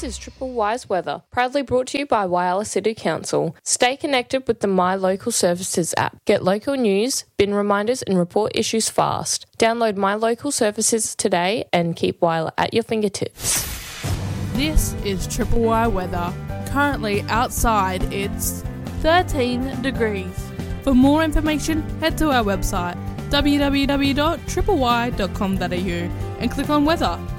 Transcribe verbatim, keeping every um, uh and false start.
is Triple Y's weather, proudly brought to you by Whyalla City Council. Stay connected with the My Local Services app. Get local news, bin reminders and report issues fast. Download My Local Services today and keep Whyalla at your fingertips. This is Triple Y weather. Currently outside it's thirteen degrees. For more information, head to our website w w w dot triple y dot com dot a u and click on weather.